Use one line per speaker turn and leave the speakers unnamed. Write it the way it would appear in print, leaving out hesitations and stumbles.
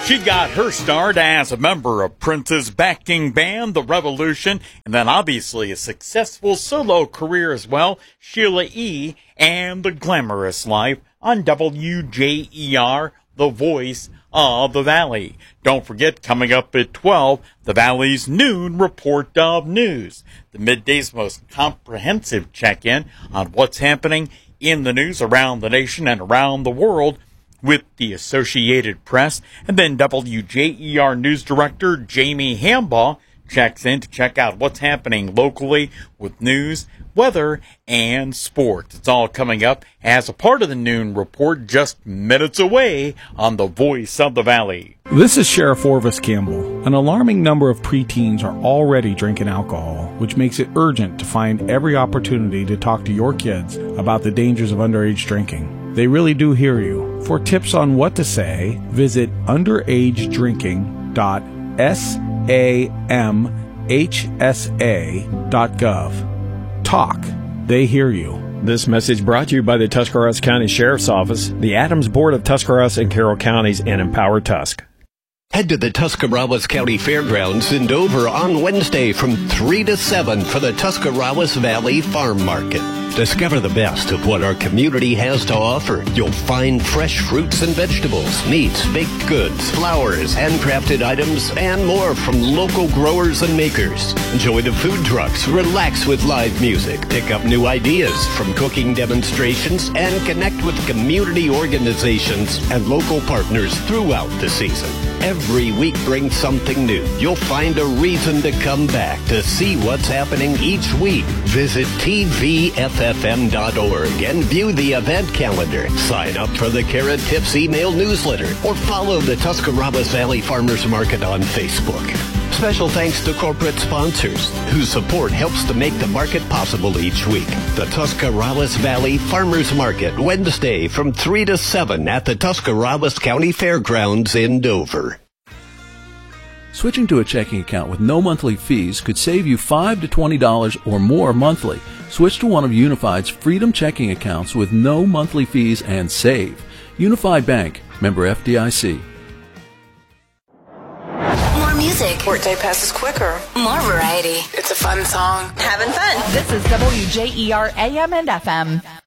She got her start as a member of Prince's backing band, The Revolution, and then obviously a successful solo career as well, Sheila E. and The Glamorous Life on WJER, the voice of the Valley. Don't forget, coming up at 12, the Valley's noon report of news, the midday's most comprehensive check-in on what's happening in the news around the nation and around the world with the Associated Press. And then WJER News Director Jamie Hambaugh checks in to check out what's happening locally with news, weather, and sports. It's all coming up as a part of the noon report just minutes away on the Voice of the Valley.
This is Sheriff Orvis Campbell. An alarming number of preteens are already drinking alcohol, which makes it urgent to find every opportunity to talk to your kids about the dangers of underage drinking. They really do hear you. For tips on what to say, visit underagedrinking.samhsa.gov. Talk. They hear you.
This message brought to you by the Tuscarawas County Sheriff's Office, the Adams Board of Tuscarawas and Carroll Counties, and Empower Tusk.
Head to the Tuscarawas County Fairgrounds in Dover on Wednesday from 3 to 7 for the Tuscarawas Valley Farm Market. Discover the best of what our community has to offer. You'll find fresh fruits and vegetables, meats, baked goods, flowers, handcrafted items, and more from local growers and makers. Enjoy the food trucks, relax with live music, pick up new ideas from cooking demonstrations, and connect with community organizations and local partners throughout the season. Every week brings something new. You'll find a reason to come back to see what's happening each week. Visit tvffm.org and view the event calendar. Sign up for the Carrot Tips email newsletter or follow the Tuscarawas Valley Farmers Market on Facebook. Special thanks to corporate sponsors whose support helps to make the market possible each week. The Tuscarawas Valley Farmers Market, Wednesday from 3 to 7 at the Tuscarawas County Fairgrounds in Dover.
Switching to a checking account with no monthly fees could save you $5 to $20 or more monthly. Switch to one of Unified's Freedom checking accounts with no monthly fees and save. Unified Bank, member FDIC.
More music.
Workday passes quicker.
More variety.
It's a fun song.
Having fun.
This is WJER AM and FM.